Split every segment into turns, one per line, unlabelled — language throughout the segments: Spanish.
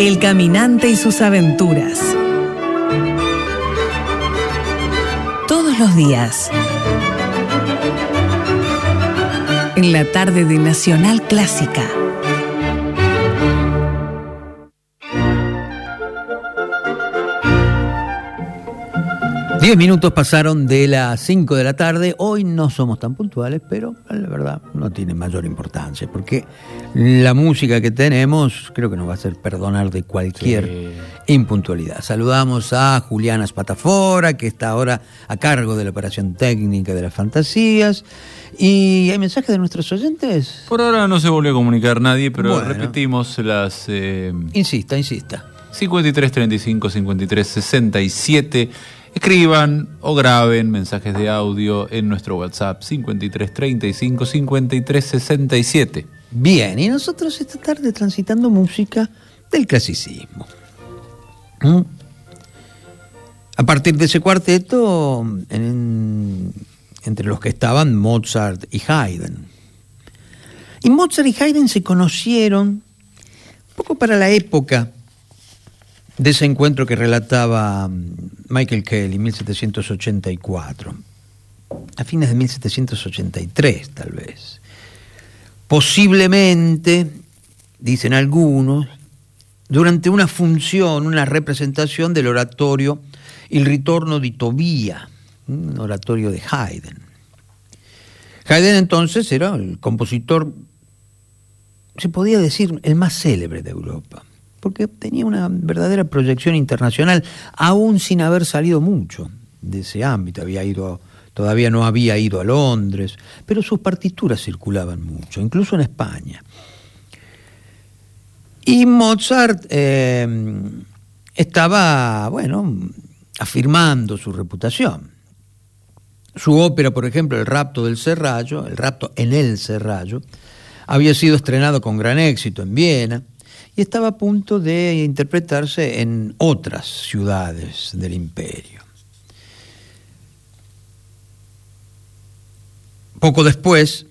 El caminante y sus aventuras. Todos los días. En la tarde de Nacional Clásica.
Diez minutos pasaron de las 5 de la tarde. Hoy no somos tan puntuales, pero la verdad no tiene mayor importancia, porque la música que tenemos creo que nos va a hacer perdonar de cualquier impuntualidad. Saludamos a Juliana Spatafora, que está ahora a cargo de la operación técnica de las fantasías. ¿Y hay mensajes de nuestros oyentes?
Por ahora no se volvió a comunicar nadie, pero bueno, repetimos las...
Insista.
53 35 53 67. Escriban o graben mensajes de audio en nuestro WhatsApp 53 35 53 67.
Bien, y nosotros esta tarde transitando música del clasicismo. A partir de ese cuarteto, entre los que estaban Mozart y Haydn. Y Mozart y Haydn se conocieron un poco para la época de ese encuentro que relataba Michael Kelly, 1784, a fines de 1783 tal vez. Posiblemente, dicen algunos, durante una función, una representación del oratorio Il ritorno di Tobia, un oratorio de Haydn. Haydn entonces era el compositor, se podía decir, el más célebre de Europa, porque tenía una verdadera proyección internacional, aún sin haber salido mucho de ese ámbito. Todavía no había ido a Londres, pero sus partituras circulaban mucho, incluso en España. Y Mozart estaba, afirmando su reputación. Su ópera, por ejemplo, El rapto del Serrallo, El rapto en el Serrallo, había sido estrenado con gran éxito en Viena, y estaba a punto de interpretarse en otras ciudades del imperio. Poco después,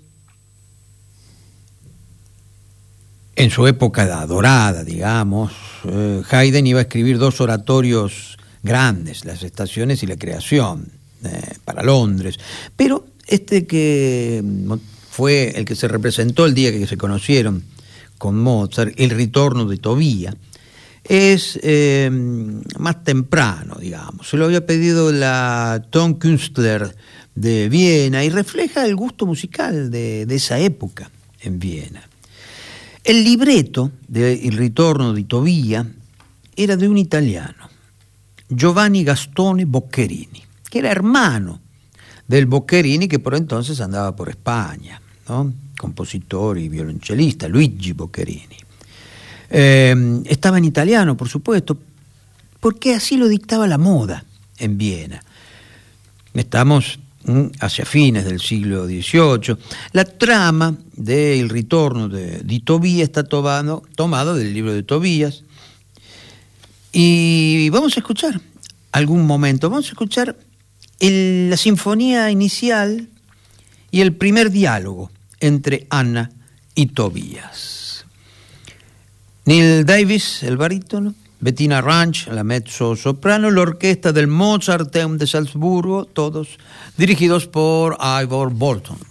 en su época dorada, digamos, Haydn iba a escribir 2 oratorios grandes, Las Estaciones y La Creación, para Londres. Pero este que fue el que se representó el día que se conocieron con Mozart, El ritorno de Tobia, es más temprano, digamos. Se lo había pedido la Tonkünstler de Viena y refleja el gusto musical de esa época en Viena. El libreto de El ritorno di Tobia era de un italiano, Giovanni Gastone Boccherini, que era hermano del Boccherini que por entonces andaba por España, ¿no? Compositor y violonchelista, Luigi Boccherini. Estaba en italiano, por supuesto, porque así lo dictaba la moda en Viena. Estamos hacia fines del siglo XVIII. La trama de El ritorno di Tobia está tomado del libro de Tobías. Y vamos a escuchar algún momento. Vamos a escuchar la sinfonía inicial y el primer diálogo entre Anna y Tobías. Neil Davis, el barítono, Bettina Ranch, la mezzo-soprano, la orquesta del Mozarteum de Salzburgo, todos dirigidos por Ivor Bolton.